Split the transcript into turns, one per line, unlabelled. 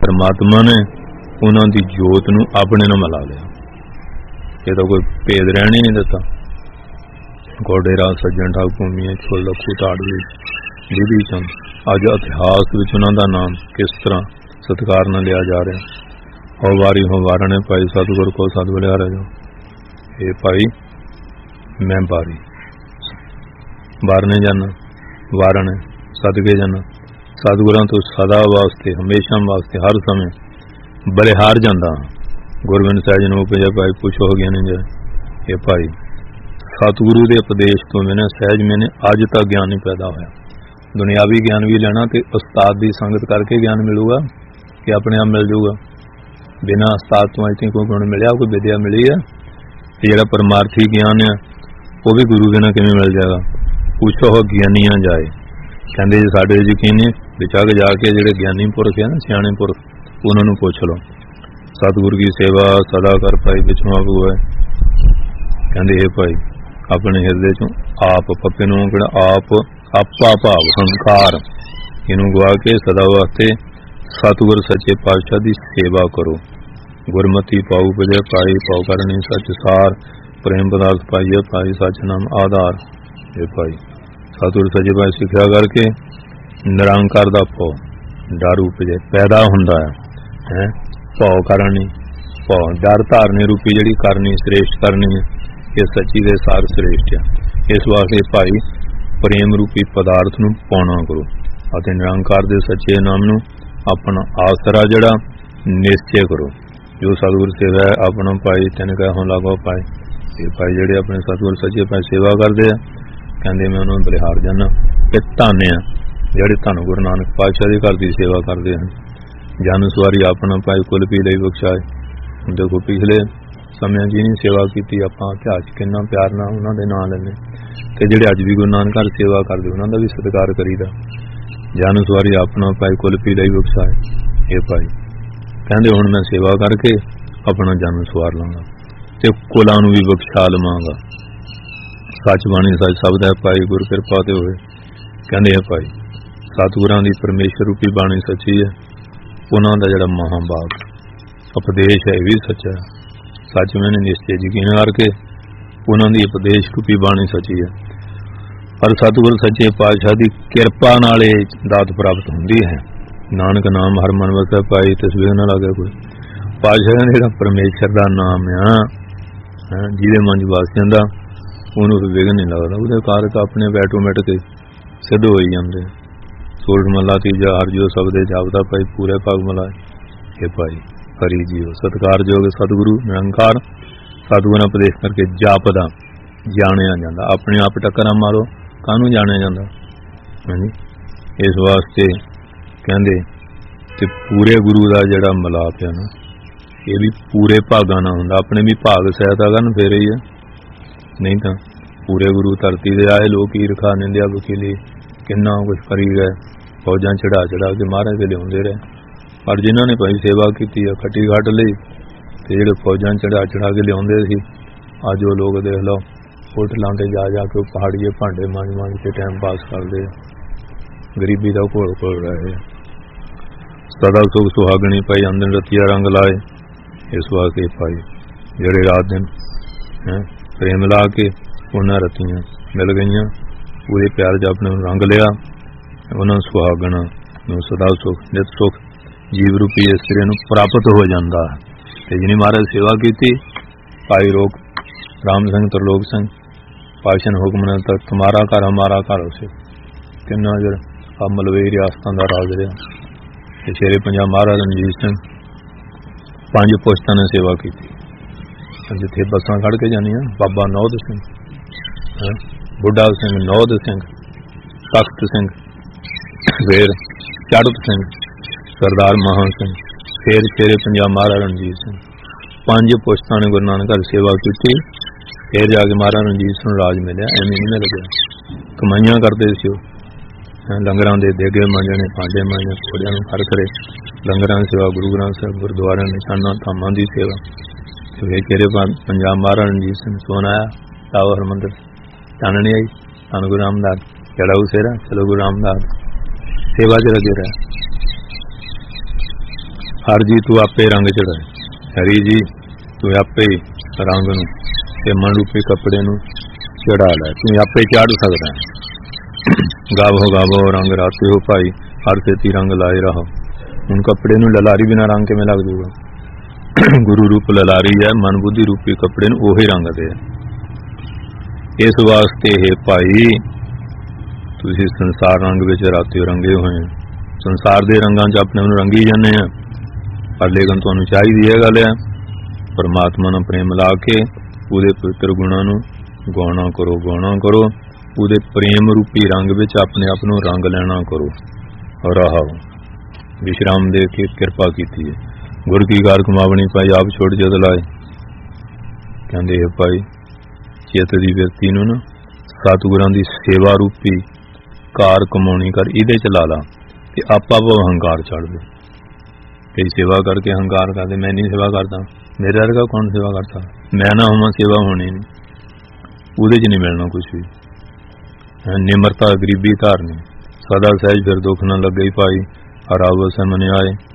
परमात्मा ने उन्हां दी जोत नूं अपने नाल मिला लिया। ये तो कोई भेद रहने नहीं दिता। गोडेरा सज्जन ठाक भूमिया छोल लखू ताड़वी दीदी चंद अज इतिहास विच उन्हां दा नाम किस तरह सत्कार न लिया जा रहा। हो वारी हो वारने भाई सतगुर को सद बलिहारा जो। ये भाई मैं बारी वारने जाना वारने सदके जाना सतगुरां तो सदा वास्ते हमेशा वास्ते हर समय बलिहार जांदा। गुरबिंद साहिब जी नूं उपजा भाई पुछो हो गया नहीं जाए। ये भाई सतगुरु के उपदेश तो मैंने सहज मैंने अज तक ज्ञान नहीं पैदा होया। दुनियावी ज्ञान भी लेना तो उस्ताद की संगत करके ज्ञान मिलूगा कि अपने आप मिल जाऊगा। बिना उस्ताद तो अज तक कोई गुण मिलिया कोई विद्या मिली है। जिहड़ा परमार्थी ज्ञान है वह भी गुरु बिना किवें मिल जाएगा। पूछो हो ज्ञानियां जाए कहते जी साडे यकीन है विचार जाके जिहड़े ज्ञानी पुरख है ना सियाणे पुरख उन्होंने पूछ लो। सतगुरु की सेवा सदा कर पाई बिचों आगू है। कहते हे भाई अपने हिरदे चों आप पप्पे नूं किहड़ा आप आपा भाव हंकार इनू गवा के सदा वास्ते सतगुर सच्चे पातशाह की सेवा करो। गुरमति पाऊ बजे पाई पाऊ करनी सच सार प्रेम पदार्थ पाइए पाई सच नाम आधार। ये पाई सतगुर सच्चे पाई सिक्ख्या करके निरंकार दा पौ डर उपजे पैदा हुंदा है। पौ करनी पौ डर धारने रूपी जिहड़ी करनी श्रेष्ठ करनी है ये सच्ची दे सार श्रेष्ठ है। इस वास्ते भाई प्रेम रूपी पदार्थ नूं पाउणा करो अते निरंकार दे सच्चे नाम नूं अपना आसरा जड़ा निश्चय करो। जो सतगुर सेवा है अपना भाई तिन कहो लागो पाए। ये भाई जिहड़े अपने सतगुर सच्चे पाई सेवा करते हैं कहते मैं उन्होंने बलिहार जाना। ये धन है जिहड़े धन गुरु नानक पातशाह के घर की सेवा करते हैं। जन सवारी अपना भाई कुल पी लई बख्शाए। देखो पिछले समय जी नहीं सेवा की आपां इतिहास किन्ना प्यार नाल उन्हां दे नाम लैने कि जिहड़े अज भी गुरु नानक घर सेवा करते उन्हां दा भी सत्कार करीदा। जन सवारी अपना भाई कुल पी लई बख्शाए। ये भाई कहते हुण मैं सेवा करके अपना जन सवार लांगा ते कुलां नूं भी बख्शा लवांगा। सच बाणी सच शब्द है भाई गुर किरपा ते होए। कहते हैं भाई सतगुरां दी परमेश्वर रूपी बाणी सच्ची है। उन्हां दा जिहड़ा महाभाग उपदेश है भी सच्चा है। सच मैंने निश्चय यकीन करके उन्हां दी उपदेश रूपी बाणी सच्ची है। पर सतगुर सच्चे पातशाह की किरपा नाल दात प्राप्त हुंदी है। नानक नाम हर मन वसै पाई तस्वीर न लगे कोई। पातशाह ने जिहड़ा परमेश्वर का नाम है जिहदे मन वासियां दा उन्होंने विघन नहीं लगता। उसदे कारक अपने ऑटोमैटिक सिद्ध हो ही जाते। सोलठ मल्ला तीजा हर जो शब्द जापदा पाई पूरे भाग मलाए। ये भाई हरी जीव सत्कार जोग सतगुरु निरंकार सतगुरां उपदेश करके जापदा जानिया जाता। अपने आप टक्करा मारो कानू जानिया जाता। हाँ जी इस वास्ते कहते कि पूरे गुरु का जिहड़ा मिलाप है ना ये भी पूरे भागां नाल हुंदा। अपने भी भाग सहायता करन फिर ही है नहीं तो पूरे गुरु धरती दे आए लोग ईरखा निंदिया वकीली किन्ना कुछ करी गए। फौजां चढ़ा चढ़ा के महाराज के लियाउंदे रहे। पर जिन्हों ने भाई सेवा की खट्टी घाट लई ते जिहड़े फौजां चढ़ा चढ़ा के लियाउंदे सी अज वो लोग देख लो होटलों से जा जाके पहाड़िए भांडे मांज मांज के टाइम पास करते गरीबी का घोल घोल रहे। सदा सुख सुहागणी पाई आंदन रतिया रंग लाए। इस वास्ते पाई जिहड़े रात दिन प्रेम ला के उन्हां रतियां मिल गईयां पूरे प्यार च अपने रंग लिया। उन्हां सुहागणा नूं सदा सुख नित सुख जीव रूपी इस्त्रे नूं प्राप्त हो जाता है। ते जिन्हें महाराज सेवा की भाई रोग राम सिंह तरलोक सिंह पातशाह ने हुक्म ने तक तुम्हारा घर हमारा घर उसे किन्ना जर अब मलवई रियासतां दा राज रहा। शेरे पंजाब महाराज रणजीत सिंह 5 पुश्तां ने सेवा की। जिथे बसां खड़ के जानियां बाबा नौध सिंह बुढ़ा सिंह नौध सिंह तख्त सिंह फिर चढ़त सिंह सरदार महान सिंह फिर शेरे पंजाब महाराज रणजीत सिंह 5 पुश्तां ने गुरु नानक घर सेवा की। फिर जाके महाराज रणजीत सिंह राज मिले। एवं नहीं मिल गया कमाइयां करते सी लंगरां दे देगे मांजने भांडे मांजने घोड़ियां नूं खड़ करे लंगरां की सेवा गुरु ग्रंथ साहिब गुरुद्वारा निशाना धामां की सेवा। फिर शेरे पंजाब महाराज रणजीत सिंह सोन आया टावर हरमंदर चाननी आई धन गुरु रामदास चढ़ाऊ सेरा चलो गुरु रामदास सेवा च लगे रहा। हर जी तू आपे रंग चढ़ाए, हरी जी तू आपे रंग नूं ते मन रूपी कपड़े नूं चढ़ा लै, तू आपे चढ़ सकदा है। गावो गावो रंग राते हो भाई, हर खेती रंग लाए रहो। हुण कपड़े नूं ललारी बिना रंग किवें लग जूगा? गुरु रूप ललारी है, मन बुद्धि रूपी कपड़े नूं ओही रंग दे। इस वास्ते है भाई तुसीं संसार रंग विच राते रंगे होए, संसार दे रंगां च अपने नूं रंगी जाने आ, पर लेकिन तुहानूं चाहीदी है गल है परमात्मा नाल प्रेम ला के उहदे पवित्र गुणां नूं गाउणा करो, गाउणा करो, उहदे प्रेम रूपी रंग विच अपने आप नूं रंग लैणा करो। रहाओ विश्राम दे के किरपा कीती है, गुर की कार कमावनी पाई आप छोड़ जद लाए। कहंदे है भाई चित दी व्यक्ति नूं ना सतगुरां दी सेवा रूपी कार कमाउणी कर इहदे च ला ला ते आपा भाव हंकार छड़ दे। कई सेवा करके हंकार करते, मैं नहीं सेवा करता, मेरे वर्गा कौन सेवा करता, मैं ना होवां सेवा होनी नहीं, उहदे च नहीं मिलना कुछ भी। निमरता गरीबी धारनी, सदा सहज फिर दुख न लगे भाई, हरावस मन आए।